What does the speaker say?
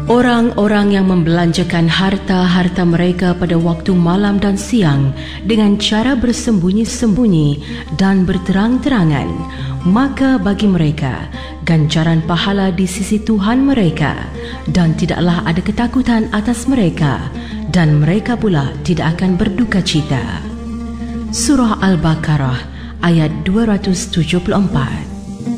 Orang-orang yang membelanjakan harta-harta mereka pada waktu malam dan siang dengan cara bersembunyi-sembunyi dan berterang-terangan, maka bagi mereka ganjaran pahala di sisi Tuhan mereka, dan tidaklah ada ketakutan atas mereka, dan mereka pula tidak akan berduka cita. Surah Al-Baqarah ayat 274.